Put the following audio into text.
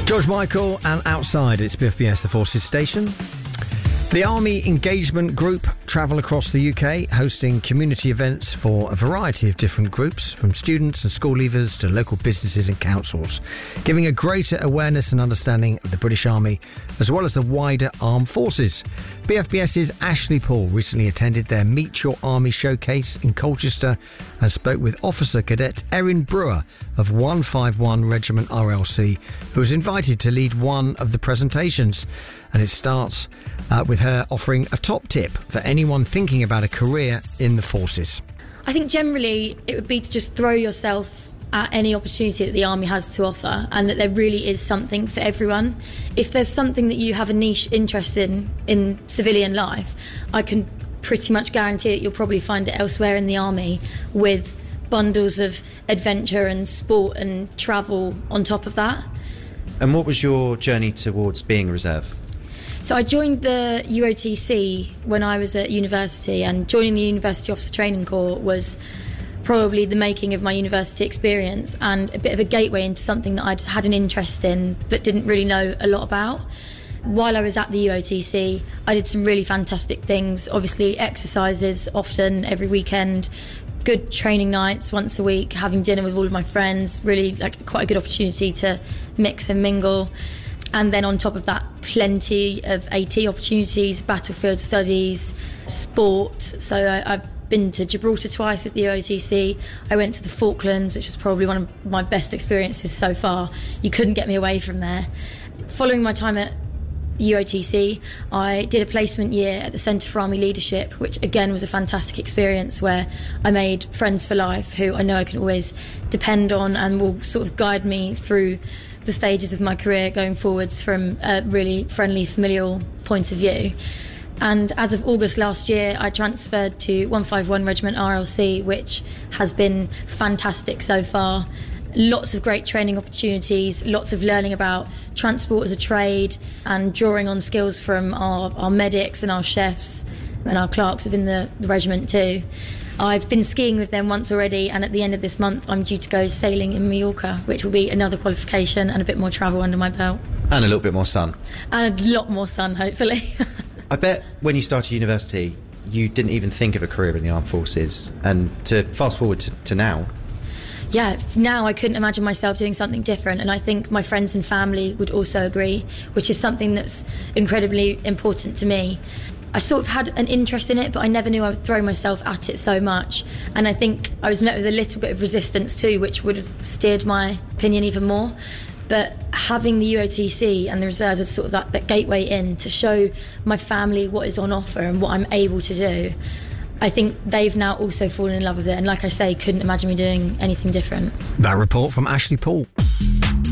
George Michael and Outside. It's BFBS, the Forces station. The Army Engagement Group travel across the UK, hosting community events for a variety of different groups, from students and school leavers to local businesses and councils, giving a greater awareness and understanding of the British Army, as well as the wider armed forces. BFBS's Ashley Paul recently attended their Meet Your Army showcase in Colchester and spoke with Officer Cadet Erin Brewer of 151 Regiment RLC, who was invited to lead one of the presentations. And it starts with her offering a top tip for anyone thinking about a career in the forces. I think generally it would be to just throw yourself at any opportunity that the Army has to offer, and that there really is something for everyone. If there's something that you have a niche interest in civilian life, I can pretty much guarantee that you'll probably find it elsewhere in the Army, with bundles of adventure and sport and travel on top of that. And what was your journey towards being a reserve? So I joined the UOTC when I was at university, and joining the University Officer Training Corps was probably the making of my university experience and a bit of a gateway into something that I'd had an interest in but didn't really know a lot about. While I was at the UOTC, I did some really fantastic things. Obviously, exercises often every weekend, good training nights once a week, having dinner with all of my friends, really quite a good opportunity to mix and mingle. And then on top of that, plenty of AT opportunities, battlefield studies, sport. So I've been to Gibraltar twice with the UOTC. I went to the Falklands, which was probably one of my best experiences so far. You couldn't get me away from there. Following my time at UOTC, I did a placement year at the Centre for Army Leadership, which again was a fantastic experience where I made friends for life who I know I can always depend on and will sort of guide me through the stages of my career going forwards from a really friendly, familial point of view. And as of August last year, I transferred to 151 Regiment RLC, which has been fantastic so far. Lots of great training opportunities, lots of learning about transport as a trade and drawing on skills from our medics and our chefs and our clerks within the regiment too. I've been skiing with them once already, and at the end of this month I'm due to go sailing in Mallorca, which will be another qualification and a bit more travel under my belt. And a little bit more sun. And a lot more sun, hopefully. I bet when you started university, you didn't even think of a career in the armed forces. And to fast forward to now... Yeah, now I couldn't imagine myself doing something different, and I think my friends and family would also agree, which is something that's incredibly important to me. I sort of had an interest in it, but I never knew I would throw myself at it so much. And I think I was met with a little bit of resistance too, which would have steered my opinion even more. But having the UOTC and the reserves as sort of that gateway in to show my family what is on offer and what I'm able to do, I think they've now also fallen in love with it. And like I say, couldn't imagine me doing anything different. That report from Ashley Paul.